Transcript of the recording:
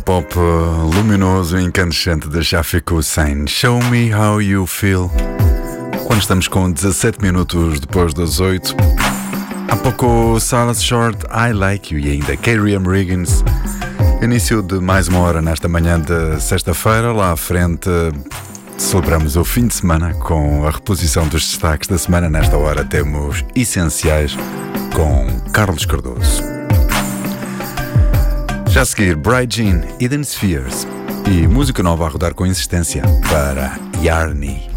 pop luminoso e incandescente de Shafiq Hussein. Show me how you feel. Quando estamos com 17 minutos depois das 8. Há pouco Silas Short, I Like You, e ainda Carrie Riggins. Início de mais uma hora nesta manhã de sexta-feira. Lá à frente celebramos o fim de semana com a reposição dos destaques da semana. Nesta hora temos Essenciais com Carlos Cardoso. Já a seguir, Bright Jean, Hidden Spheres e música nova a rodar com insistência para Yarny.